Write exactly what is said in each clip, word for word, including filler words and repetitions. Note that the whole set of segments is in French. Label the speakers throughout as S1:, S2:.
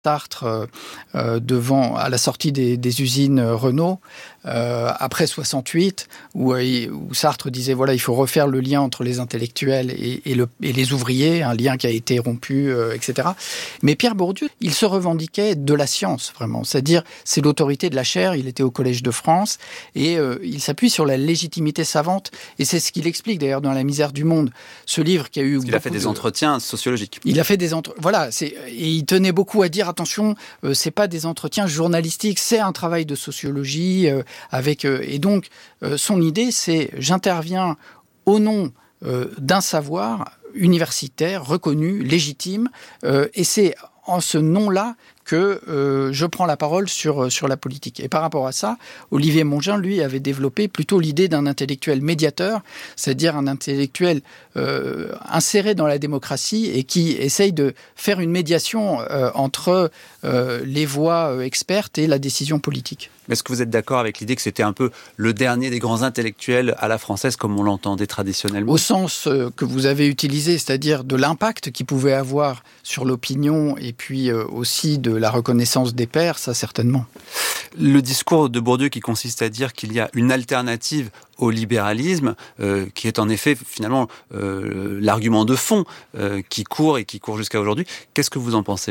S1: Sartre euh, euh, devant, à la sortie des, des usines Renault, euh, après soixante-huit, où, où Sartre disait voilà, il faut refaire le lien entre les intellectuels et, et, le, et les ouvriers, un lien qui a été rompu, euh, et cetera. Mais Pierre Bourdieu, il se revendiquait de la science, vraiment. C'est-à-dire, c'est l'autorité de la chaire, il était au Collège de France, et euh, il s'appuie sur la légitimité savante, et c'est ce qu'il explique d'ailleurs dans La misère du monde, ce livre qui a eu...
S2: Il a fait des de... entretiens sociologiques.
S1: Il a fait des entretiens, voilà, c'est... et il tenait beaucoup à dire attention, euh, c'est pas des entretiens journalistiques, c'est un travail de sociologie euh, avec euh, et donc euh, son idée c'est j'interviens au nom euh, d'un savoir universitaire reconnu, légitime, euh, et c'est en ce nom-là que euh, je prends la parole sur, sur la politique. Et par rapport à ça, Olivier Mongin, lui, avait développé plutôt l'idée d'un intellectuel médiateur, c'est-à-dire un intellectuel euh, inséré dans la démocratie et qui essaye de faire une médiation euh, entre euh, les voix expertes et la décision politique.
S2: Est-ce que vous êtes d'accord avec l'idée que c'était un peu le dernier des grands intellectuels à la française, comme on l'entendait traditionnellement ?
S1: Au sens que vous avez utilisé, c'est-à-dire de l'impact qu'il pouvait avoir sur l'opinion et puis aussi de la reconnaissance des pairs, ça certainement.
S2: Le discours de Bourdieu qui consiste à dire qu'il y a une alternative au libéralisme, euh, qui est en effet finalement euh, l'argument de fond euh, qui court et qui court jusqu'à aujourd'hui. Qu'est-ce que vous en pensez ?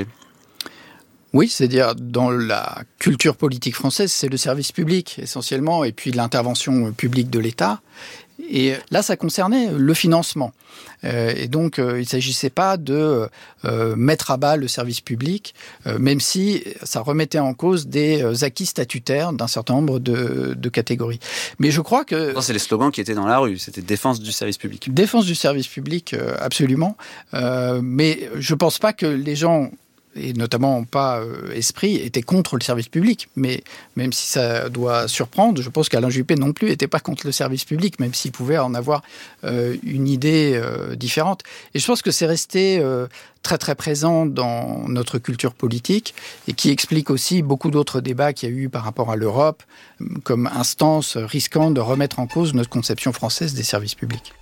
S1: Oui, c'est-à-dire dans la culture politique française, c'est le service public essentiellement, et puis l'intervention publique de l'État. Et là, ça concernait le financement. Euh, et donc, euh, il ne s'agissait pas de euh, mettre à bas le service public, euh, même si ça remettait en cause des acquis statutaires d'un certain nombre de, de catégories. Mais je crois que...
S2: Non, c'est les slogans qui étaient dans la rue, c'était défense du service public.
S1: Défense du service public, euh, absolument. Euh, mais je ne pense pas que les gens... et notamment pas euh, Esprit, était contre le service public. Mais même si ça doit surprendre, je pense qu'Alain Juppé non plus n'était pas contre le service public, même s'il pouvait en avoir euh, une idée euh, différente. Et je pense que c'est resté euh, très très présent dans notre culture politique et qui explique aussi beaucoup d'autres débats qu'il y a eu par rapport à l'Europe, comme instance risquant de remettre en cause notre conception française des services publics.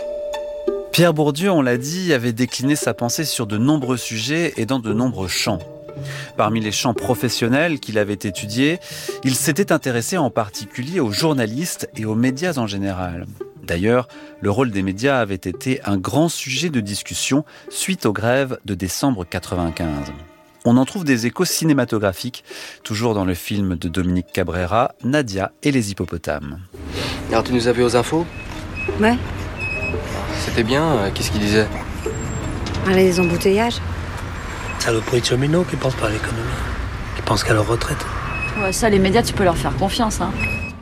S2: Pierre Bourdieu, on l'a dit, avait décliné sa pensée sur de nombreux sujets et dans de nombreux champs. Parmi les champs professionnels qu'il avait étudiés, il s'était intéressé en particulier aux journalistes et aux médias en général. D'ailleurs, le rôle des médias avait été un grand sujet de discussion suite aux grèves de décembre quatre-vingt-quinze. On en trouve des échos cinématographiques, toujours dans le film de Dominique Cabrera, Nadia et les hippopotames.
S3: Alors tu nous as vu aux infos ?
S4: Ouais.
S3: C'était bien, qu'est-ce qu'il disait ?
S4: Allez, les embouteillages.
S5: Saloperie de cheminots qui pensent pas à l'économie, qui pensent qu'à leur retraite.
S6: Ouais, ça, les médias, tu peux leur faire confiance, hein.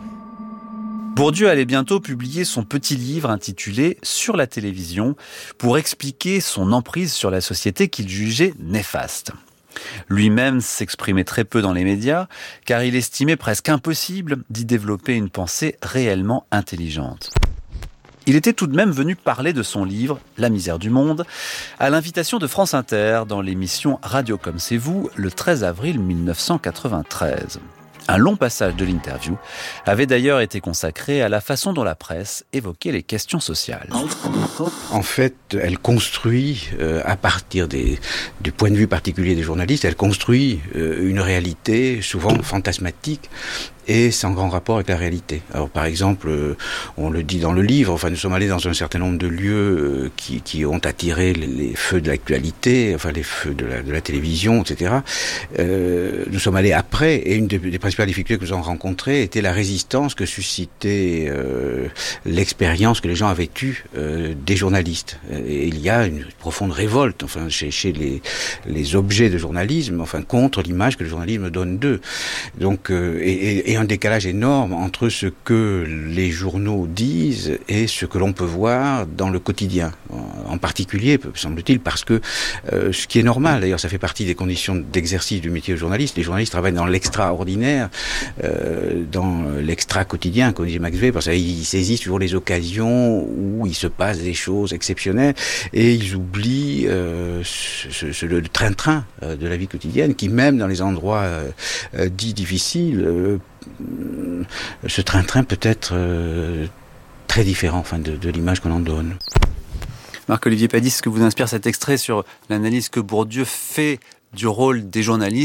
S2: Bourdieu allait bientôt publier son petit livre intitulé « Sur la télévision » pour expliquer son emprise sur la société qu'il jugeait néfaste. Lui-même s'exprimait très peu dans les médias, car il estimait presque impossible d'y développer une pensée réellement intelligente. Il était tout de même venu parler de son livre « La misère du monde » à l'invitation de France Inter dans l'émission Radio Comme c'est vous le treize avril mille neuf cent quatre-vingt-treize. Un long passage de l'interview avait d'ailleurs été consacré à la façon dont la presse évoquait les questions sociales.
S7: En fait, elle construit, euh, à partir des, du point de vue particulier des journalistes, elle construit euh, une réalité souvent fantasmatique et sans grand rapport avec la réalité. Alors par exemple, euh, on le dit dans le livre, enfin nous sommes allés dans un certain nombre de lieux euh, qui, qui ont attiré les, les feux de l'actualité, enfin les feux de la, de la télévision, et cetera. Euh, nous sommes allés après, et une des, des principales difficultés que nous avons rencontrées était la résistance que suscitait euh, l'expérience que les gens avaient eue euh, des journalistes. Et il y a une profonde révolte, enfin chez, chez les, les objets de journalisme, enfin contre l'image que le journalisme donne d'eux. Donc euh, et, et, et un décalage énorme entre ce que les journaux disent et ce que l'on peut voir dans le quotidien. En particulier, semble-t-il, parce que euh, ce qui est normal, d'ailleurs, ça fait partie des conditions d'exercice du métier de journaliste. Les journalistes travaillent dans l'extraordinaire, euh, dans l'extra-quotidien, comme disait Max Weber, parce qu'ils saisissent toujours les occasions où il se passe des choses exceptionnelles et ils oublient euh, ce, ce, le train-train euh, de la vie quotidienne qui, même dans les endroits euh, euh, dits difficiles, euh, ce train-train peut être euh, très différent enfin, de, de l'image qu'on en donne.
S2: Marc-Olivier Padis, ce que vous inspire cet extrait sur l'analyse que Bourdieu fait du rôle des journalistes